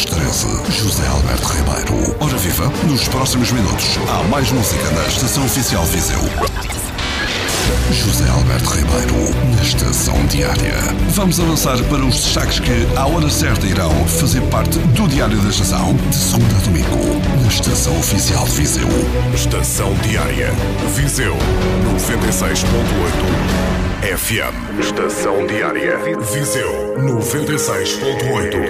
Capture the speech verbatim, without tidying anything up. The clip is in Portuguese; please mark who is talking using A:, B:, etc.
A: às treze, José Alberto Ribeiro. Ora viva, nos próximos minutos há mais música na Estação Oficial Viseu. José Alberto Ribeiro, na Estação Diária. Vamos avançar para os destaques que, à hora certa, irão fazer parte do Diário da Estação, de segunda a domingo, na Estação Oficial de Viseu.
B: Estação Diária, Viseu, noventa e seis ponto oito F M. Estação Diária, Viseu, noventa e seis ponto oito